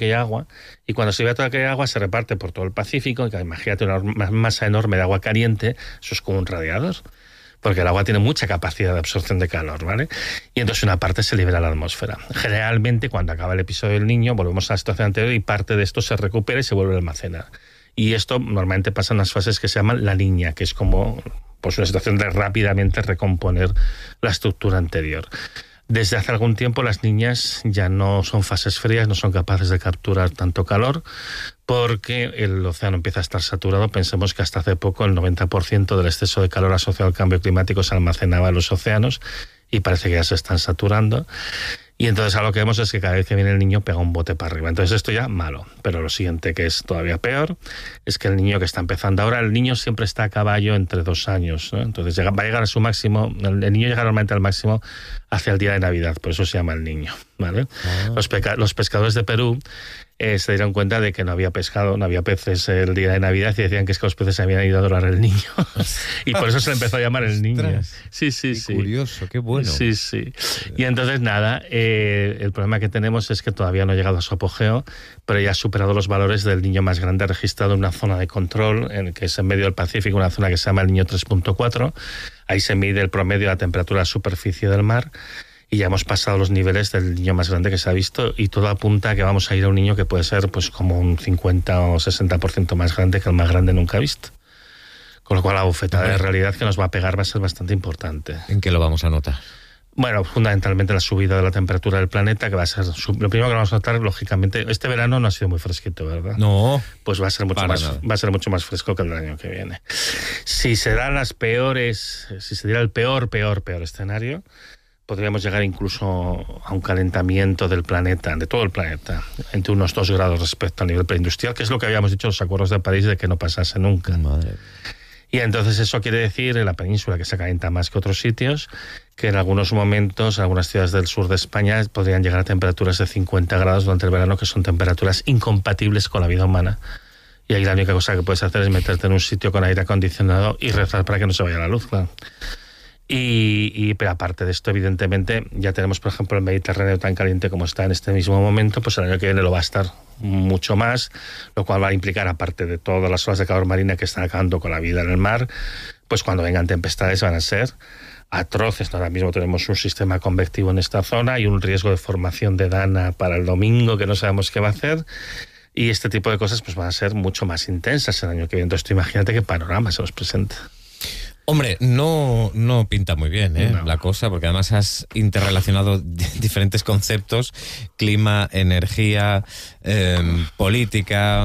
aquella agua, y cuando se libera toda aquella agua se reparte por todo el Pacífico, y imagínate una masa enorme de agua caliente, eso es como un radiador, porque el agua tiene mucha capacidad de absorción de calor, ¿vale? Y entonces una parte se libera a la atmósfera. Generalmente, cuando acaba el episodio del Niño, volvemos a la situación anterior y parte de esto se recupera y se vuelve a almacenar. Y esto normalmente pasa en unas fases que se llaman la Niña, que es como pues una situación de rápidamente recomponer la estructura anterior. Desde hace algún tiempo las niñas ya no son fases frías, no son capaces de capturar tanto calor, porque el océano empieza a estar saturado. Pensemos que hasta hace poco el 90% del exceso de calor asociado al cambio climático se almacenaba en los océanos y parece que ya se están saturando. Y entonces a lo que vemos es que cada vez que viene el niño pega un bote para arriba. Entonces esto ya malo. Pero lo siguiente, que es todavía peor, es que el niño que está empezando ahora, el niño siempre está a caballo entre 2 años, ¿no? Entonces va a llegar a su máximo, el niño llega normalmente al máximo hacia el día de Navidad, por eso se llama el niño, ¿vale? Los pescadores de Perú se dieron cuenta de que no había pescado, no había peces el día de Navidad y decían que es que los peces se habían ido a adorar al niño. Y por eso se le empezó a llamar el niño. Sí. Qué curioso, qué bueno. Sí. Y entonces nada, el problema que tenemos es que todavía no ha llegado a su apogeo, pero ya ha superado los valores del niño más grande registrado en una zona de control, que es en medio del Pacífico, una zona que se llama el niño 3.4. Ahí se mide el promedio de la temperatura de la superficie del mar. Y ya hemos pasado los niveles del niño más grande que se ha visto y todo apunta a que vamos a ir a un niño que puede ser pues como un 50 o 60% más grande que el más grande nunca visto. Con lo cual la bofetada de realidad que nos va a pegar va a ser bastante importante. ¿En qué lo vamos a notar? Bueno, fundamentalmente la subida de la temperatura del planeta, que va a ser lo primero que vamos a notar, lógicamente. Este verano no ha sido muy fresquito, ¿verdad? No. Pues va a ser mucho más fresco que el año que viene. Si se diera el peor escenario, podríamos llegar incluso a un calentamiento del planeta, de todo el planeta, entre unos 2 grados respecto al nivel preindustrial, que es lo que habíamos dicho en los acuerdos de París de que no pasase nunca. Madre. Y entonces eso quiere decir, en la península, que se calienta más que otros sitios, que en algunos momentos, en algunas ciudades del sur de España, podrían llegar a temperaturas de 50 grados durante el verano, que son temperaturas incompatibles con la vida humana. Y ahí la única cosa que puedes hacer es meterte en un sitio con aire acondicionado y rezar para que no se vaya la luz, claro. Pero aparte de esto, evidentemente, ya tenemos, por ejemplo, el Mediterráneo tan caliente como está en este mismo momento, pues el año que viene lo va a estar mucho más, lo cual va a implicar, aparte de todas las olas de calor marina que están acabando con la vida en el mar, pues cuando vengan tempestades van a ser atroces. Ahora mismo tenemos un sistema convectivo en esta zona y un riesgo de formación de dana para el domingo que no sabemos qué va a hacer. Y este tipo de cosas pues van a ser mucho más intensas el año que viene. Entonces tú imagínate qué panorama se nos presenta. Hombre, no pinta muy bien la cosa, porque además has interrelacionado diferentes conceptos: clima, energía, política.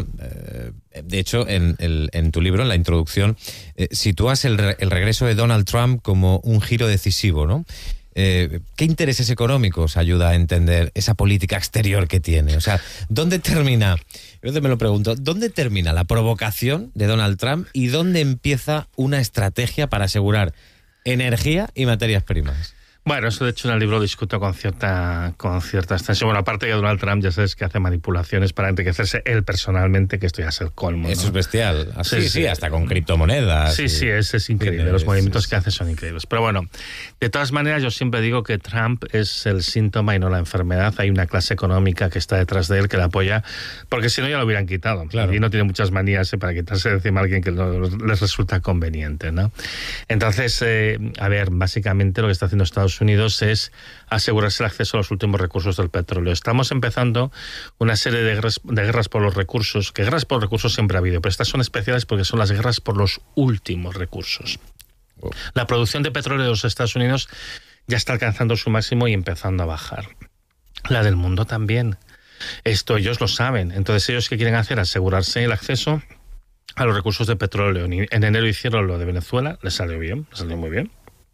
De hecho, en tu libro, en la introducción, sitúas el regreso de Donald Trump como un giro decisivo, ¿no? ¿Qué intereses económicos ayuda a entender esa política exterior que tiene? O sea, ¿dónde termina? Yo me lo pregunto, ¿dónde termina la provocación de Donald Trump y dónde empieza una estrategia para asegurar energía y materias primas? Bueno, eso de hecho en el libro discuto con cierta extensión. Bueno, aparte que Donald Trump ya sabes que hace manipulaciones para enriquecerse él personalmente, que esto ya es el colmo, ¿no? Eso es bestial. Sí, hasta con criptomonedas. Sí, es increíble. Los movimientos que hace son increíbles. Pero bueno, de todas maneras yo siempre digo que Trump es el síntoma y no la enfermedad. Hay una clase económica que está detrás de él que le apoya, porque si no ya lo hubieran quitado. Claro. Y no tiene muchas manías para quitarse de encima a alguien que no les resulta conveniente, ¿no? Entonces, a ver, básicamente lo que está haciendo Estados Unidos es asegurarse el acceso a los últimos recursos del petróleo. Estamos empezando una serie de guerras por los recursos, que guerras por recursos siempre ha habido, pero estas son especiales porque son las guerras por los últimos recursos. La producción de petróleo de los Estados Unidos ya está alcanzando su máximo y empezando a bajar. La del mundo también. Esto ellos lo saben. Entonces, ¿ellos qué quieren hacer? Asegurarse el acceso a los recursos de petróleo. En enero hicieron lo de Venezuela, les salió muy bien.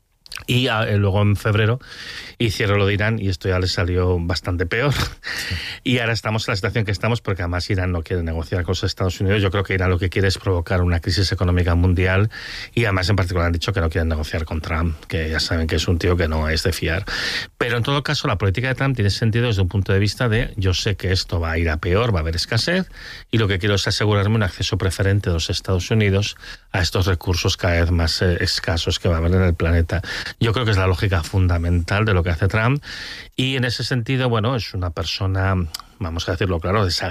Y luego en febrero hicieron lo de Irán y esto ya les salió bastante peor. Y ahora estamos en la situación que estamos porque además Irán no quiere negociar con los Estados Unidos. Yo creo que Irán lo que quiere es provocar una crisis económica mundial y además en particular han dicho que no quieren negociar con Trump, que ya saben que es un tío que no es de fiar. Pero en todo caso la política de Trump tiene sentido desde un punto de vista de yo sé que esto va a ir a peor, va a haber escasez y lo que quiero es asegurarme un acceso preferente de los Estados Unidos a estos recursos cada vez más escasos que va a haber en el planeta. Yo creo que es la lógica fundamental de lo que hace Trump y en ese sentido, bueno, es una persona, vamos a decirlo claro, desagradable.